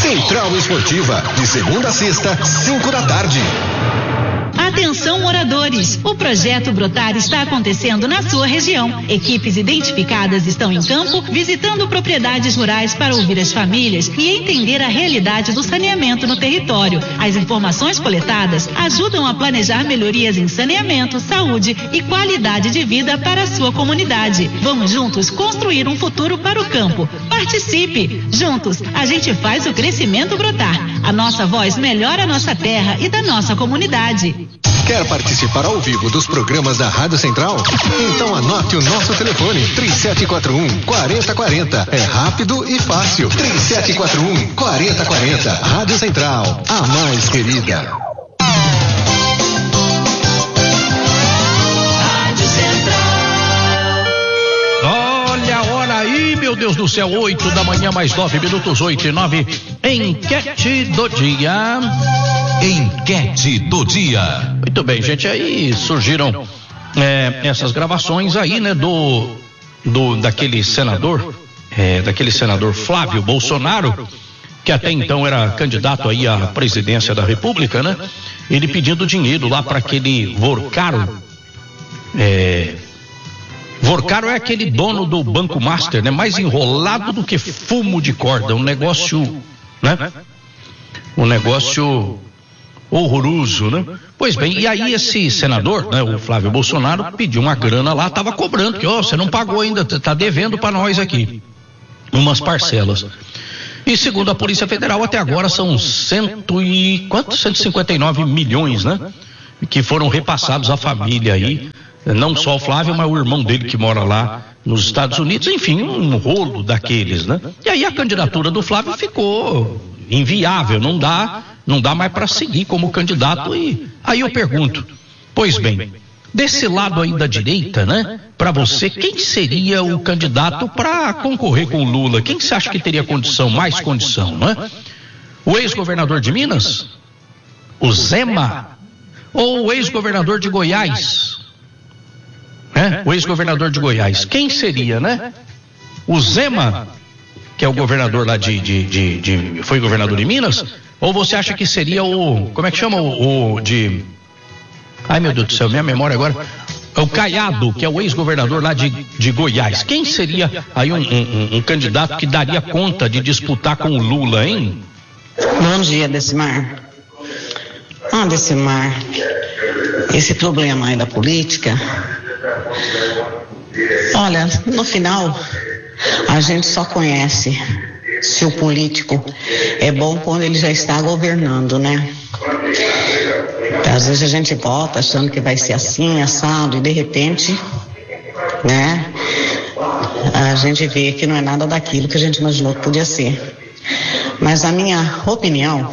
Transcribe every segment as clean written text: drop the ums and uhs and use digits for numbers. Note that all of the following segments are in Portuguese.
Central Esportiva, de segunda a sexta, 5 da tarde. Atenção, moradores! O projeto Brotar está acontecendo na sua região. Equipes identificadas estão em campo, visitando propriedades rurais para ouvir as famílias e entender a realidade do saneamento no território. As informações coletadas ajudam a planejar melhorias em saneamento, saúde e qualidade de vida para a sua comunidade. Vamos juntos construir um futuro para o campo. Participe! Juntos, a gente faz o crescimento brotar. A nossa voz melhora a nossa terra e da nossa comunidade. Quer participar ao vivo dos programas da Rádio Central? Então anote o nosso telefone, 3741-4040. É rápido e fácil. 3741-4040. Rádio Central, a mais querida. Rádio Central. Olha a hora aí, meu Deus do céu, 8 da manhã, mais 9 minutos, 8:09. Enquete do dia. Enquete do dia. Muito bem, gente, aí surgiram essas gravações aí, né, daquele senador Flávio Bolsonaro, que até então era candidato aí à presidência da República, né? Ele pedindo dinheiro lá para aquele Vorcaro. Vorcaro é aquele dono do Banco Master, né? Mais enrolado do que fumo de corda, um negócio, né? Um negócio horroroso, né? Pois bem, e aí esse senador, né, o Flávio Bolsonaro, pediu uma grana lá, tava cobrando, que você não pagou ainda, tá devendo para nós aqui umas parcelas. E segundo a Polícia Federal, até agora são 159 milhões, né? Que foram repassados à família aí, não só o Flávio, mas o irmão dele que mora lá nos Estados Unidos, enfim, um rolo daqueles, né? E aí a candidatura do Flávio ficou inviável, não dá mais para seguir como candidato. E aí eu pergunto, pois bem, desse lado aí da direita, né? Para você, quem seria o candidato para concorrer com o Lula? Quem você acha que teria mais condição, né? O ex-governador de Minas? O Zema? Ou o ex-governador de Goiás? O ex-governador de Goiás. Quem seria, né? O Zema, que é o governador lá foi governador de Minas? Ou você acha que seria como é que chama ai meu Deus do céu, minha memória agora, é o Caiado, que é o ex-governador lá de Goiás. Quem seria aí um candidato que daria conta de disputar com o Lula, hein? Bom dia, Decimar. Decimar, esse problema aí da política, olha, no final a gente só conhece se o político é bom quando ele já está governando, né? Às vezes a gente vota achando que vai ser assim, assado, e de repente, né, a gente vê que não é nada daquilo que a gente imaginou que podia ser. Mas a minha opinião,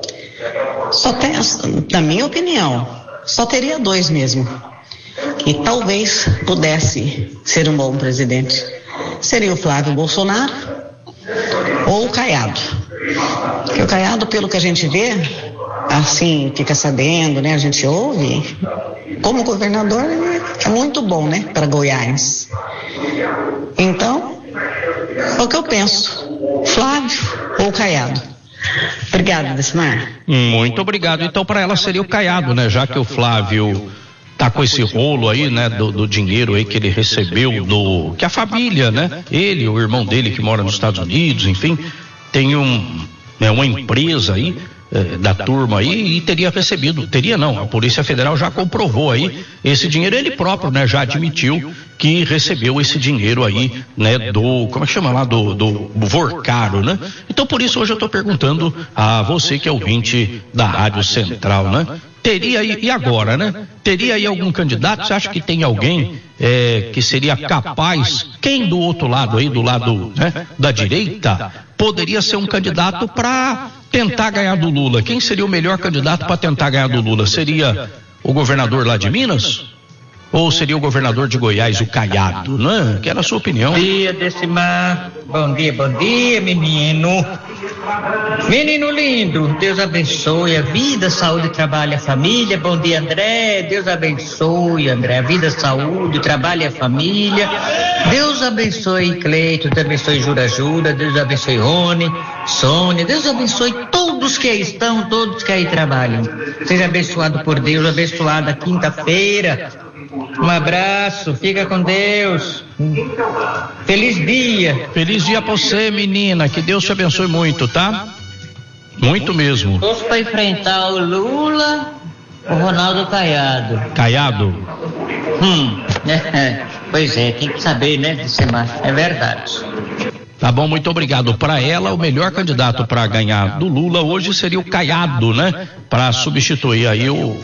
na minha opinião, só teria dois mesmo, que talvez pudesse ser um bom presidente. Seria o Flávio Bolsonaro ou o Caiado. Porque o Caiado, pelo que a gente vê, assim, fica sabendo, né? A gente ouve, como governador, ele é muito bom, né? Para Goiás. Então, é o que eu penso. Flávio ou Caiado. Obrigada, Decimar. Muito obrigado. Então, para ela seria o Caiado, né? Já que o Flávio tá com esse rolo aí, né, do dinheiro aí que ele recebeu que a família, né, ele, o irmão dele que mora nos Estados Unidos, enfim, tem uma empresa aí da turma aí, e teria recebido, a Polícia Federal já comprovou aí esse dinheiro. Ele próprio, né, já admitiu que recebeu esse dinheiro aí, né, como é que chama lá, do Vorcaro, né? Então, por isso hoje eu tô perguntando a você que é ouvinte da Rádio Central, né? Teria aí, e agora, né? Teria aí algum candidato? Você acha que tem alguém que seria capaz? Quem do outro lado aí, do lado, né, da direita, poderia ser um candidato para tentar ganhar do Lula? Quem seria o melhor candidato para tentar ganhar do Lula? Seria o governador lá de Minas? Ou seria o governador de Goiás, o Caiado, né? Que era a sua opinião. Bom dia, Decimar. Bom dia, menino. Menino lindo, Deus abençoe a vida, saúde, trabalho, a família. Bom dia, André. Deus abençoe, André, a vida, saúde, trabalho, a família. Deus abençoe Cleito, Deus abençoe Jura, Deus abençoe Rony, Sônia. Deus abençoe todos que aí estão, todos que aí trabalham. Seja abençoado por Deus, abençoada quinta-feira. Um abraço, fica com Deus. Feliz dia. Feliz dia pra você, menina. Que Deus te abençoe muito, tá? Muito mesmo. Torço pra enfrentar o Lula, o Ronaldo Caiado. Caiado? Pois é, tem que saber, né, Dicemar? É verdade. Tá bom, muito obrigado. Para ela, o melhor candidato para ganhar do Lula hoje seria o Caiado, né? Para substituir aí o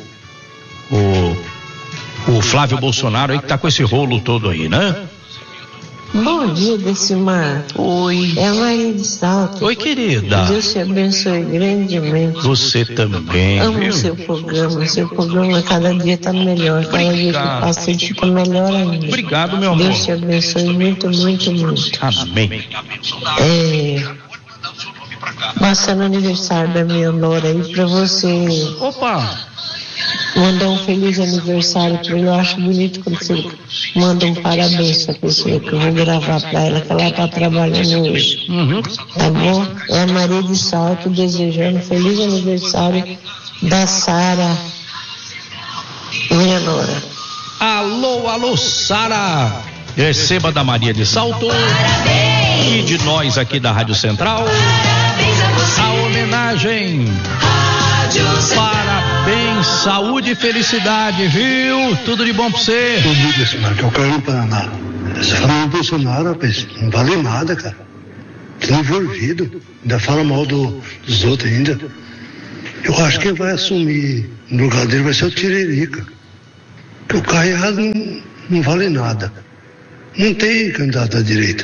Flávio Bolsonaro aí que tá com esse rolo todo aí, né? Bom dia, Decimar. Oi. É a Maria de Salto. Oi, querida. Deus te abençoe grandemente. Você também. Amo viu? seu programa cada dia tá melhor. Cada dia que passa ele fica melhor ainda. Obrigado, meu amor. Deus te abençoe muito, muito, muito. Amém. Passando o aniversário da minha nora aí pra você. Opa! Mandar um feliz aniversário pra ele. Eu acho bonito quando você manda um parabéns pra pessoa, que eu vou gravar pra ela, que ela tá trabalhando hoje. Tá bom? É a Maria de Salto desejando um feliz aniversário da Sara, minha nora. Alô, Sara. Receba da Maria de Salto e de nós aqui da Rádio Central a homenagem. Parabéns, saúde e felicidade, viu? Tudo de bom pra você. Tudo isso, mano, que eu quero no Paraná. Você fala no Bolsonaro, rapaz, não vale nada, cara. Tá envolvido. Ainda fala mal dos outros ainda. Eu acho que quem vai assumir no lugar dele vai ser o Tiririca. Porque o Caiado não vale nada. Não tem candidato à direita.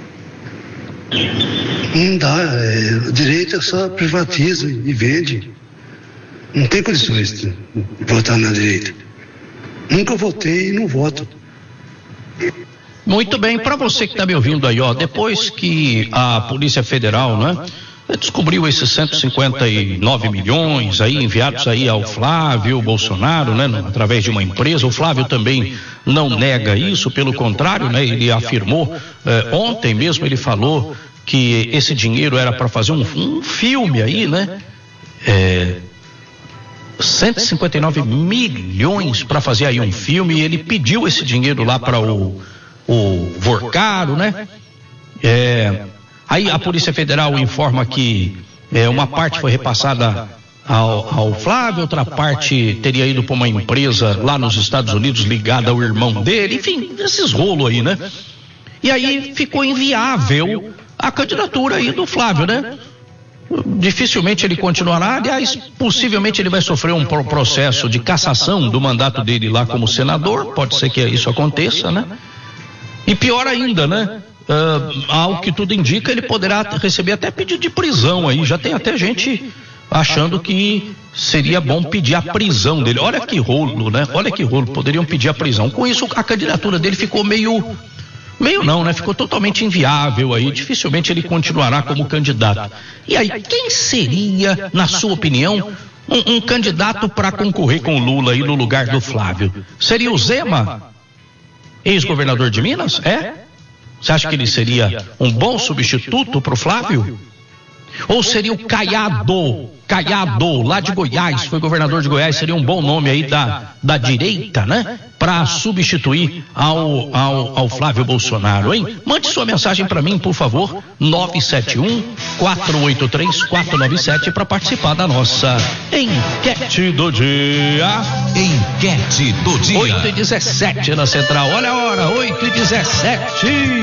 Não dá. A direita só privatiza e vende. Não tem condições de votar na direita. Nunca votei e não voto. Muito bem, para você que está me ouvindo aí, ó, depois que a Polícia Federal, né, descobriu esses 159 milhões aí enviados aí ao Flávio Bolsonaro, né, através de uma empresa, o Flávio também não nega isso, pelo contrário, né, ele afirmou, ontem mesmo ele falou que esse dinheiro era para fazer um filme aí, né, 159 milhões para fazer aí um filme, e ele pediu esse dinheiro lá para o Vorcaro, né? Aí a Polícia Federal informa que uma parte foi repassada ao Flávio, outra parte teria ido para uma empresa lá nos Estados Unidos ligada ao irmão dele, enfim, esses rolos aí, né? E aí ficou inviável a candidatura aí do Flávio, né? Dificilmente ele continuará, aliás, possivelmente ele vai sofrer um processo de cassação do mandato dele lá como senador, pode ser que isso aconteça, né? E pior ainda, né? Ao que tudo indica, ele poderá receber até pedido de prisão aí, já tem até gente achando que seria bom pedir a prisão dele. Olha que rolo, né? Olha que rolo, poderiam pedir a prisão. Com isso, a candidatura dele ficou meio não, né? Ficou totalmente inviável aí, dificilmente ele continuará como candidato. E aí, quem seria, na sua opinião, um candidato para concorrer com o Lula aí no lugar do Flávio? Seria o Zema, ex-governador de Minas? Você acha que ele seria um bom substituto para o Flávio? Ou seria o Caiado, lá de Goiás, foi governador de Goiás, seria um bom nome aí da direita, né? Para substituir ao Flávio Bolsonaro, hein? Mande sua mensagem para mim, por favor, 971-483-497 para participar da nossa enquete do dia. Enquete do dia. 8h17 na Central, olha a hora, 8h17.